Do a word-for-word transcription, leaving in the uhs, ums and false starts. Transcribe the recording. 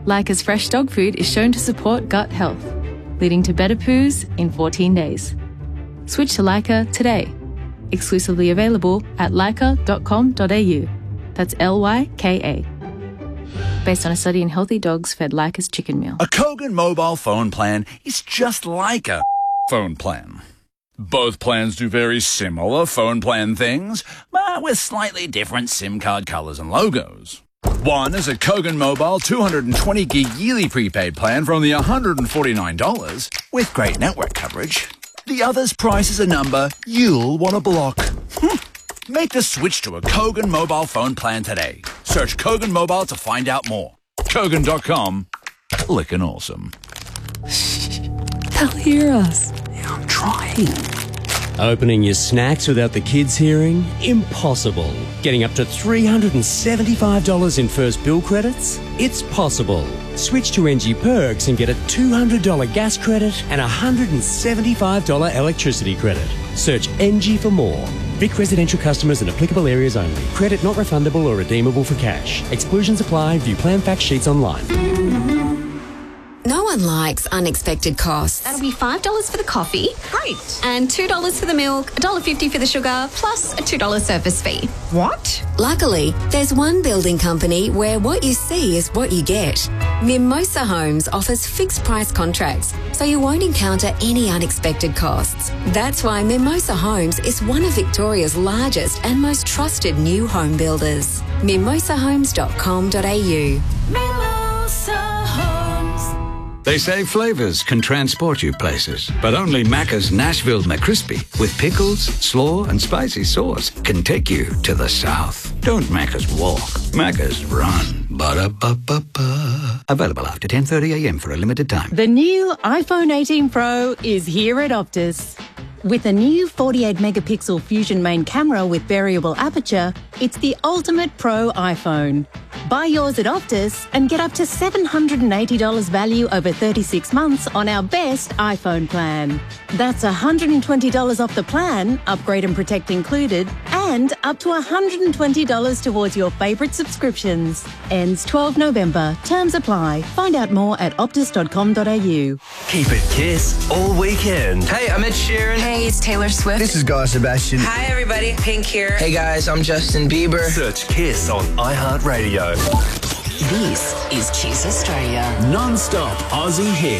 Leica's fresh dog food is shown to support gut health, leading to better poos in fourteen days. Switch to Leica today. Exclusively available at leica dot com dot a u. That's L Y K A. Based on a study in healthy dogs fed Leica's chicken meal. A Kogan mobile phone plan is just like a phone plan. Both plans do very similar phone plan things, but with slightly different SIM card colours and logos. One is a Kogan Mobile two hundred twenty gig yearly prepaid plan for only one hundred forty-nine dollars with great network coverage. The other's price is a number you'll want to block. Make the switch to a Kogan mobile phone plan today. Search Kogan Mobile to find out more. Kogan dot com. Lickin' awesome. They'll hear us. Yeah, I'm trying. Opening your snacks without the kids hearing? Impossible. Getting up to three hundred seventy-five dollars in first bill credits? It's possible. Switch to N G Perks and get a two hundred dollars gas credit and a one hundred seventy-five dollars electricity credit. Search N G for more. Vic residential customers in applicable areas only. Credit not refundable or redeemable for cash. Exclusions apply. View plan fact sheets online. No one likes unexpected costs. That'll be five dollars for the coffee. Great. And two dollars for the milk, one dollar fifty for the sugar, plus a two dollars service fee. What? Luckily, there's one building company where what you see is what you get. Mimosa Homes offers fixed price contracts, so you won't encounter any unexpected costs. That's why Mimosa Homes is one of Victoria's largest and most trusted new home builders. mimosa homes dot com dot a u. Mimosa Homes. They say flavours can transport you places, but only Macca's Nashville McCrispy with pickles, slaw and spicy sauce can take you to the south. Don't Macca's walk, Macca's run. Ba-da-ba-ba-ba. Available after ten thirty a m for a limited time. The new iPhone eighteen Pro is here at Optus. With a new forty-eight megapixel Fusion main camera with variable aperture, it's the ultimate pro iPhone. Buy yours at Optus and get up to seven hundred eighty dollars value over thirty-six months on our best iPhone plan. That's one hundred twenty dollars off the plan, upgrade and protect included, and up to one hundred twenty dollars towards your favourite subscriptions. Ends twelfth November. Terms apply. Find out more at optus dot com dot a u. Keep it Kiss all weekend. Hey, I'm Ed Sheeran. Hey, it's Taylor Swift. This is Guy Sebastian. Hi, everybody. Pink here. Hey, guys, I'm Justin Bieber. Search Kiss on iHeartRadio. This is Kiss Australia. Non-stop Aussie hits.